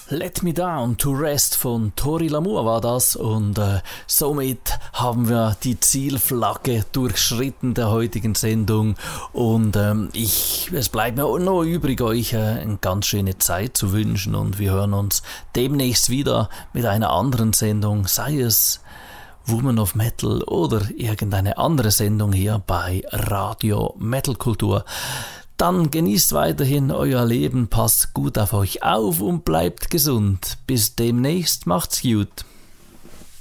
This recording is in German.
Let Me Down to Rest von Tori Lamour war das und somit haben wir die Zielflagge durchschritten der heutigen Sendung und es bleibt mir noch übrig, euch eine ganz schöne Zeit zu wünschen und wir hören uns demnächst wieder mit einer anderen Sendung, sei es Woman of Metal oder irgendeine andere Sendung hier bei Radio Metal Kultur. Dann genießt weiterhin euer Leben, passt gut auf euch auf und bleibt gesund. Bis demnächst, macht's gut.